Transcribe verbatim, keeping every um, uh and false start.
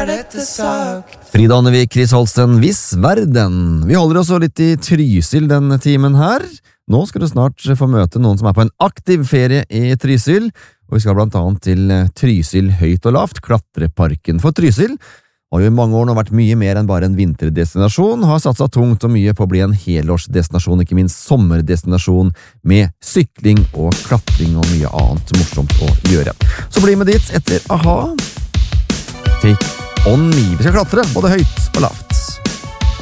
dette sak? Frida Annevik, Chris Holsten, Viss Verden. Vi holder oss så litt i Trysil denne timen her. Nå skal du snart få møte noen som er på en aktiv ferie i Trysil, og vi skal blant annet til Trysil høyt og lavt, klatreparken. For Trysil har jo i mange år nå vært mye mer enn bare en vinterdestinasjon, har satset tungt og mye på å bli en helårsdestinasjon, ikke minst sommerdestinasjon, med sykling og klatring og mye annet morsomt å gjøre. Så bli med dit etter A-ha. Take on me. Vi skal klatre både høyt og lavt.